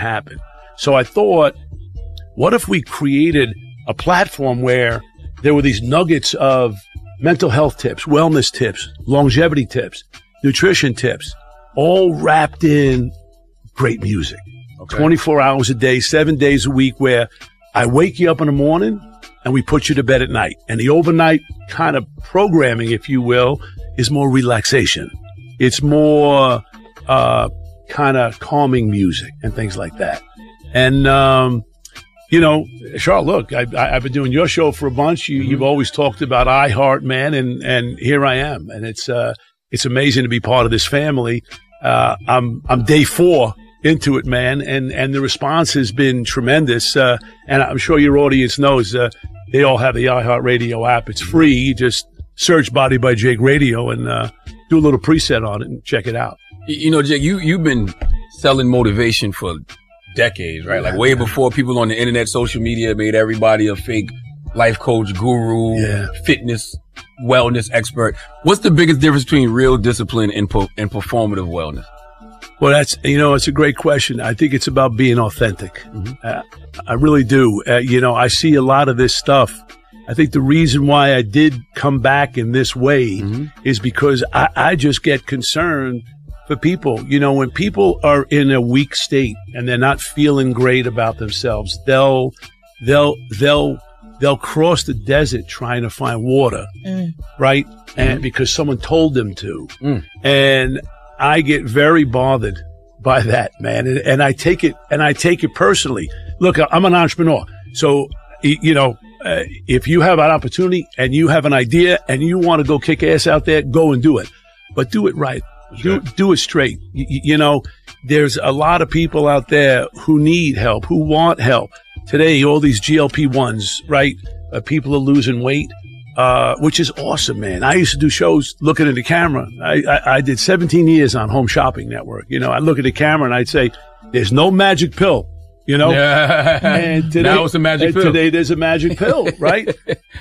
happen. So I thought, what if we created a platform where there were these nuggets of mental health tips, wellness tips, longevity tips, nutrition tips, all wrapped in great music. Okay. 24 hours a day, 7 days a week, where I wake you up in the morning and we put you to bed at night. And the overnight kind of programming, if you will, is more relaxation. It's more kind of calming music and things like that. And, Charles, look, I've been doing your show for a bunch. You've always talked about iHeart, man, and here I am. And it's amazing to be part of this family. I'm day 4 into it, man, and the response has been tremendous. And I'm sure your audience knows they all have the iHeartRadio app. It's free. You just search Body by Jake Radio and do a little preset on it and check it out. You know, Jake, you've been selling motivation for decades, right? Like way before people on the internet, social media made everybody a fake life coach, guru, fitness, wellness expert. What's the biggest difference between real discipline and performative wellness? Well, it's a great question. I think it's about being authentic. I really do. I see a lot of this stuff. I think the reason why I did come back in this way is because I just get concerned for people. You know, when people are in a weak state and they're not feeling great about themselves, they'll cross the desert trying to find water, right? And because someone told them to. And I get very bothered by that, man. And I take it personally. Look, I'm an entrepreneur. So, if you have an opportunity and you have an idea and you want to go kick ass out there, go and do it. But do it right. Do it straight. There's a lot of people out there who need help, who want help. Today, all these GLP-1s, right? People are losing weight, which is awesome, man. I used to do shows looking at the camera. I did 17 years on Home Shopping Network. I look at the camera and I'd say, there's no magic pill, And today, now it's a magic pill. Today there's a magic pill, right?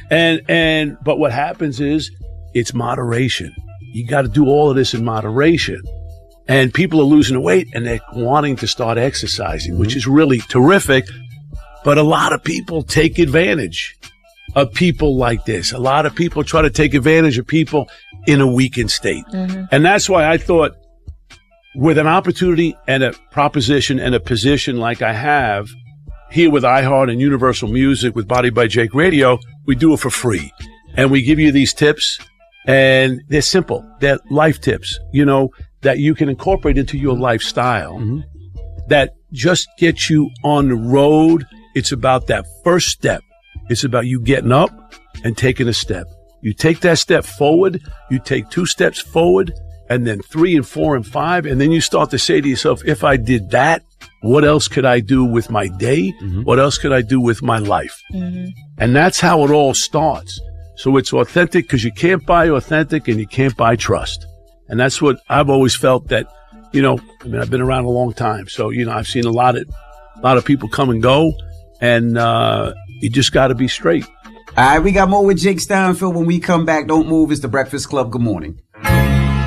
But what happens is it's moderation. You got to do all of this in moderation. And people are losing weight and they're wanting to start exercising, which is really terrific. But a lot of people take advantage of people like this. A lot of people try to take advantage of people in a weakened state. And that's why I thought, with an opportunity and a proposition and a position like I have here with iHeart and Universal Music with Body by Jake Radio, we do it for free. And we give you these tips. And they're simple. They're life tips, that you can incorporate into your lifestyle that just get you on the road. It's about that first step. It's about you getting up and taking a step. You take that step forward, you take 2 steps forward, and then 3 and 4 and 5. And then you start to say to yourself, if I did that, what else could I do with my day? What else could I do with my life? And that's how it all starts. So it's authentic because you can't buy authentic and you can't buy trust. And that's what I've always felt that, I've been around a long time. So, I've seen a lot of people come and go, and you just got to be straight. All right, we got more with Jake Steinfeld when we come back. Don't move. It's The Breakfast Club. Good morning.